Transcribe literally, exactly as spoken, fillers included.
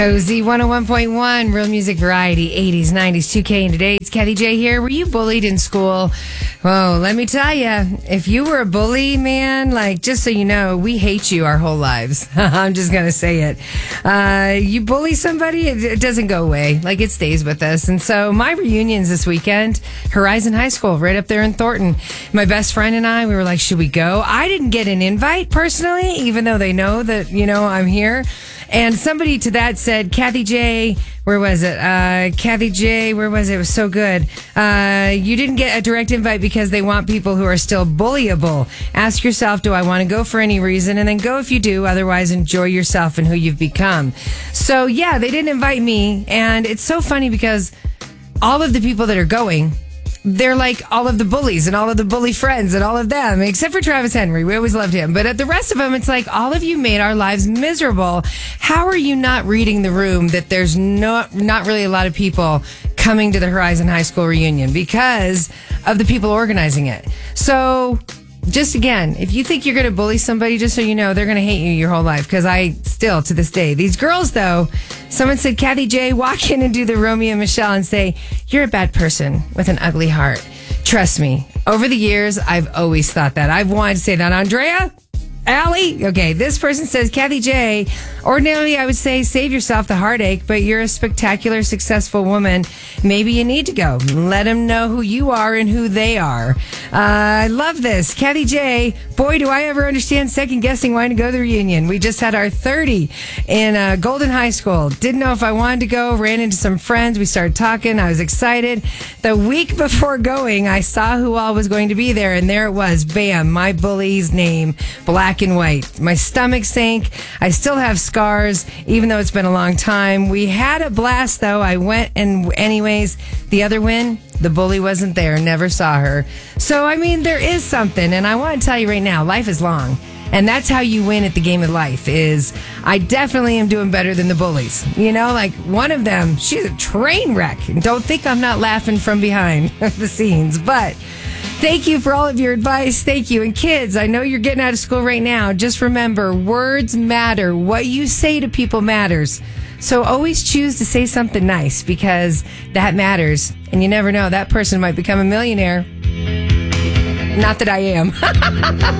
O Z one oh one point one, Real Music Variety, eighties, nineties, two K, and today. It's Kathy J here. Were you bullied in school? Whoa, let me tell you, if you were a bully, man, like, just so you know, we hate you our whole lives. I'm just going to say it. Uh, you bully somebody, it, it doesn't go away. Like, it stays with us. And so my reunions this weekend, Horizon High School, right up there in Thornton. My best friend and I, we were like, should we go? I didn't get an invite personally, even though they know that, you know, I'm here. And somebody to that said, Kathy J, where was it? Uh, Kathy J, where was it? It was so good. Uh, you didn't get a direct invite because they want people who are still bullyable. Ask yourself, do I want to go for any reason? And then go if you do. Otherwise, enjoy yourself and who you've become. So, yeah, they didn't invite me. And it's so funny because all of the people that are going, they're like all of the bullies and all of the bully friends and all of them, except for Travis Henry. We always loved him. But at the rest of them, it's like all of you made our lives miserable. How are you not reading the room that there's no, not really a lot of people coming to the Horizon High School reunion because of the people organizing it? So just again, if you think you're going to bully somebody, just so you know, they're going to hate you your whole life. Because I still, to this day, these girls, though, someone said, Kathy J, walk in and do the Romeo and Michelle and say, you're a bad person with an ugly heart. Trust me. Over the years, I've always thought that. I've wanted to say that. Andrea? Allie? Okay, this person says, Kathy J, ordinarily I would say save yourself the heartache, but you're a spectacular, successful woman. Maybe you need to go. Let them know who you are and who they are. Uh, I love this. Kathy J, boy, do I ever understand second guessing wanting to go to the reunion. We just had our thirty in uh, Golden High School. Didn't know if I wanted to go. Ran into some friends. We started talking. I was excited. The week before going, I saw who all was going to be there, and there it was. Bam, my bully's name, black and white. My stomach sank. I still have scars, even though it's been a long time. We had a blast, though. I went, and anyways, the other win, the bully wasn't there. Never saw her. So, I mean, there is something, and I want to tell you right now, life is long. And that's how you win at the game of life is I definitely am doing better than the bullies. You know, like one of them, she's a train wreck. Don't think I'm not laughing from behind the scenes, but thank you for all of your advice. Thank you. And kids, I know you're getting out of school right now. Just remember, words matter. What you say to people matters. So always choose to say something nice because that matters. And you never know, that person might become a millionaire. Not that I am.